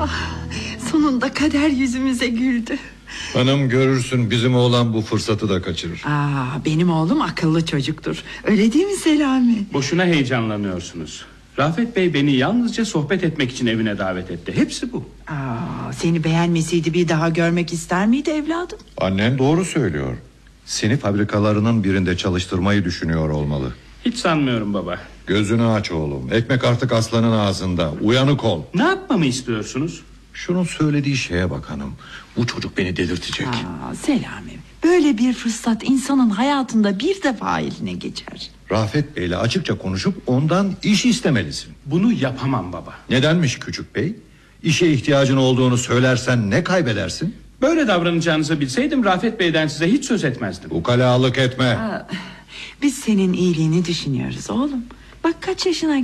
Sonunda kader yüzümüze güldü. Hanım, görürsün bizim oğlan bu fırsatı da kaçırır. Benim oğlum akıllı çocuktur. Öyle değil mi Selami? Boşuna heyecanlanıyorsunuz. Rafet Bey beni yalnızca sohbet etmek için evine davet etti. Hepsi bu. Seni beğenmeseydi bir daha görmek ister miydi evladım? Annen doğru söylüyor. Seni fabrikalarının birinde çalıştırmayı düşünüyor olmalı. Hiç sanmıyorum baba. Gözünü aç oğlum. Ekmek artık aslanın ağzında. Uyanık ol. Ne yapmamı istiyorsunuz? Şunun söylediği şeye bak hanım. Bu çocuk beni delirtecek. Selami, böyle bir fırsat insanın hayatında bir defa eline geçer. Rafet Bey'le açıkça konuşup ondan iş istemelisin. Bunu yapamam baba. Nedenmiş küçük bey? İşe ihtiyacın olduğunu söylersen ne kaybedersin? Böyle davranacağınızı bilseydim Rafet Bey'den size hiç söz etmezdim. Ukalalık etme. Biz senin iyiliğini düşünüyoruz oğlum. Bak kaç yaşına